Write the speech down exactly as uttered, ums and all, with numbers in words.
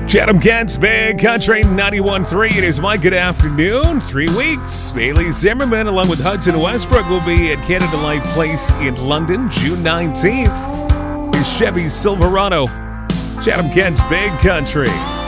Chatham Kent's Big Country ninety-one point three. It is my good afternoon. Three weeks. Bailey Zimmerman, along with Hudson Westbrook, will be at Canada Life Place in London, June nineteenth. His Chevy Silverado. Chatham Kent's Big Country.